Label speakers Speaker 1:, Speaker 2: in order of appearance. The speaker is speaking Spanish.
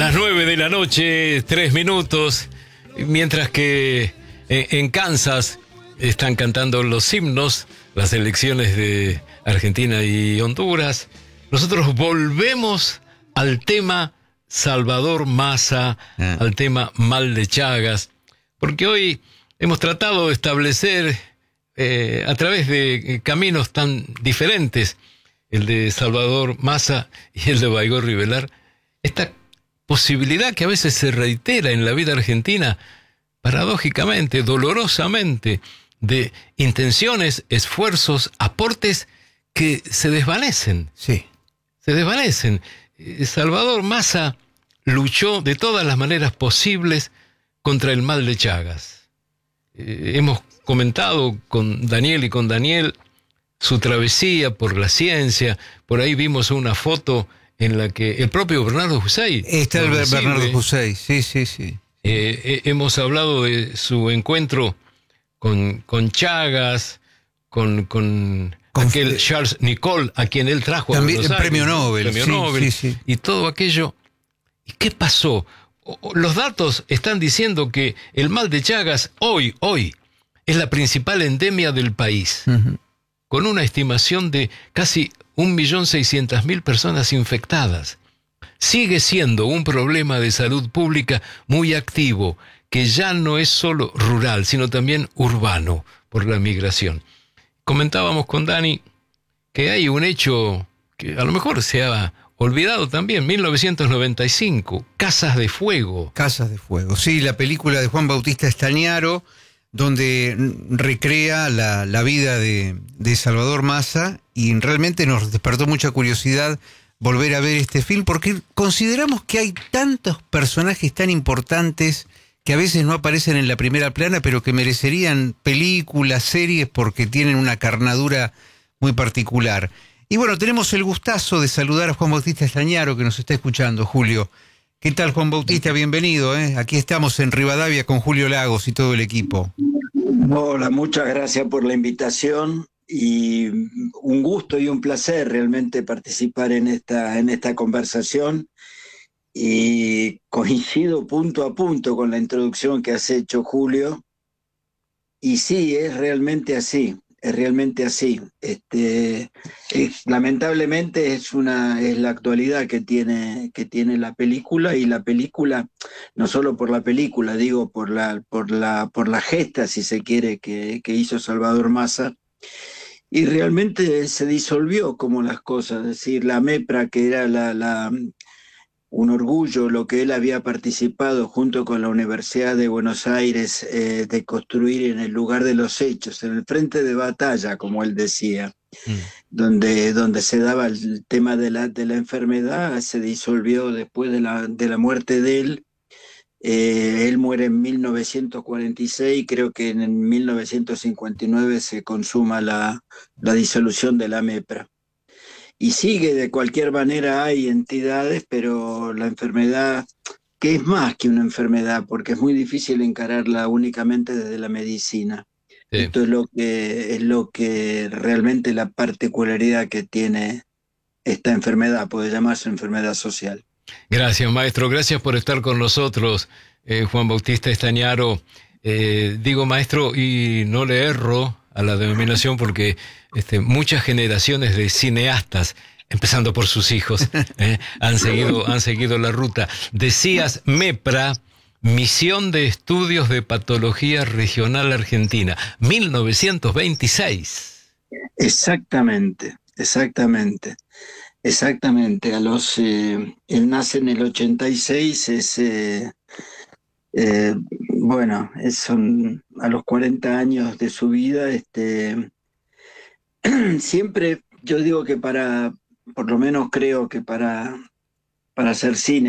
Speaker 1: Las 9 de la noche, 3 minutos, mientras que en Kansas están cantando los himnos, las elecciones de Argentina y Honduras. Nosotros volvemos al tema Salvador Massa, al tema Mal de Chagas, porque hoy hemos tratado de establecer a través de caminos tan diferentes, el de Salvador Massa y el de Baigorri Velar, esta posibilidad que a veces se reitera en la vida argentina, paradójicamente, dolorosamente, de intenciones, esfuerzos, aportes que se desvanecen.
Speaker 2: Sí.
Speaker 1: Se desvanecen. Salvador Massa luchó de todas las maneras posibles contra el mal de Chagas. Hemos comentado con Daniel y con Daniel su travesía por la ciencia. Por ahí vimos una foto en la que el propio Bernardo Hussein
Speaker 2: está el Bernardo Hussein, sí.
Speaker 1: Hemos hablado de su encuentro con Chagas, con aquel Charles Nicolle, a quien él trajo
Speaker 2: también
Speaker 1: a Buenos Aires,
Speaker 2: premio Nobel,
Speaker 1: sí. Y todo aquello. ¿Y qué pasó? Los datos están diciendo que el mal de Chagas hoy es la principal endemia del país, con una estimación de casi 1.600.000 personas infectadas. Sigue siendo un problema de salud pública muy activo, que ya no es solo rural, sino también urbano, por la migración. Comentábamos con Dani que hay un hecho que a lo mejor se ha olvidado también, 1995, Casas de Fuego.
Speaker 2: Casas de Fuego, sí, la película de Juan Bautista Estañaro, donde recrea la vida de Salvador Massa, y realmente nos despertó mucha curiosidad volver a ver este film, porque consideramos que hay tantos personajes tan importantes que a veces no aparecen en la primera plana, pero que merecerían películas, series, porque tienen una carnadura muy particular. Y bueno, tenemos el gustazo de saludar a Juan Bautista Estañaro, que nos está escuchando, Julio. ¿Qué tal, Juan Bautista? Bienvenido, Aquí estamos en Rivadavia con Julio Lagos y todo el equipo.
Speaker 3: Hola, muchas gracias por la invitación y un gusto y un placer realmente participar en esta conversación, y coincido punto a punto con la introducción que has hecho, Julio, y sí, es realmente así. Lamentablemente es la actualidad que tiene la película, y la película, no solo por la película, digo por la gesta, si se quiere, que hizo Salvador Massa, y realmente se disolvió como las cosas. Es decir, la MEPRA, que era un orgullo lo que él había participado junto con la Universidad de Buenos Aires, de construir en el lugar de los hechos, en el frente de batalla, como él decía, donde se daba el tema de la enfermedad, se disolvió después de la muerte de él. Él muere en 1946, creo que en 1959 se consuma la disolución de la MEPRA. Y sigue, de cualquier manera hay entidades, pero la enfermedad, que es más que una enfermedad, porque es muy difícil encararla únicamente desde la medicina. Sí. Esto es lo que realmente la particularidad que tiene esta enfermedad, puede llamarse enfermedad social.
Speaker 1: Gracias, maestro, gracias por estar con nosotros, Juan Bautista Estañaro. Digo maestro y no le erro a la denominación, porque muchas generaciones de cineastas, empezando por sus hijos, han seguido la ruta. Decías MEPRA, Misión de Estudios de Patología Regional Argentina, 1926.
Speaker 3: Exactamente. Él nace en el 86, son a los 40 años de su vida. Siempre yo digo que por lo menos creo que para hacer cine,